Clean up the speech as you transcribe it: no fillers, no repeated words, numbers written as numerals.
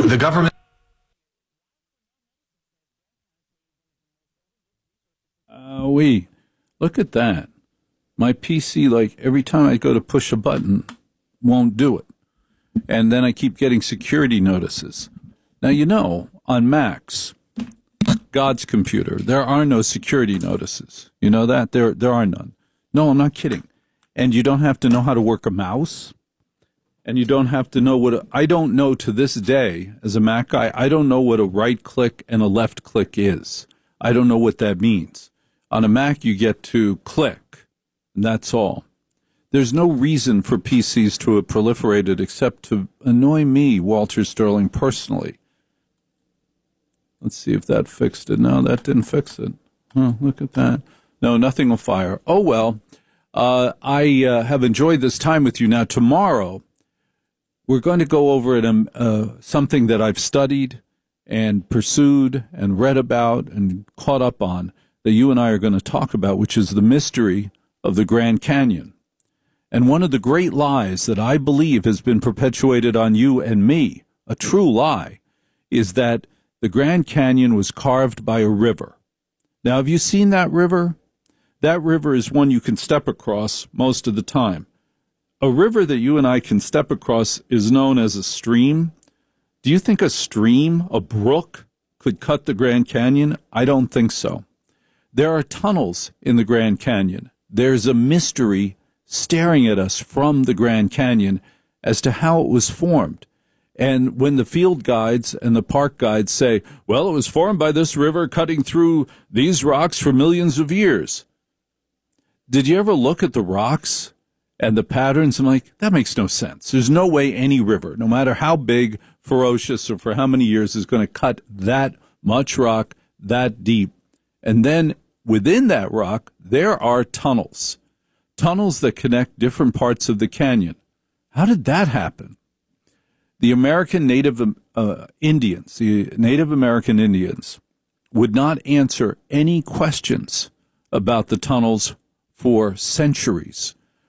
The government... Look at that. My PC, like, every time I go to push a button, won't do it. And then I keep getting security notices. Now, you know, on Macs, God's computer, there are no security notices. You know that? There are none. No, I'm not kidding. And you don't have to know how to work a mouse. And you don't have to know I don't know to this day, as a Mac guy, I don't know what a right click and a left click is. I don't know what that means. On a Mac, you get to click, and that's all. There's no reason for PCs to have proliferated except to annoy me, Walter Sterling, personally. Let's see if that fixed it. No, that didn't fix it. Oh, look at that. No, nothing will fire. Oh, well, I have enjoyed this time with you. Now, tomorrow, we're going to go over something that I've studied and pursued and read about and caught up on that you and I are going to talk about, which is the mystery of the Grand Canyon. And one of the great lies that I believe has been perpetuated on you and me, a true lie, is that the Grand Canyon was carved by a river. Now, have you seen that river? That river is one you can step across most of the time. A river that you and I can step across is known as a stream. Do you think a stream, a brook, could cut the Grand Canyon? I don't think so. There are tunnels in the Grand Canyon. There's a mystery staring at us from the Grand Canyon as to how it was formed. And when the field guides and the park guides say, well, it was formed by this river cutting through these rocks for millions of years. Did you ever look at the rocks and the patterns? I'm like, that makes no sense. There's no way any river, no matter how big, ferocious, or for how many years, is going to cut that much rock that deep. And then within that rock, there are tunnels that connect different parts of the canyon. How did that happen? The American Native Indians, the Native American Indians, would not answer any questions about the tunnels for centuries.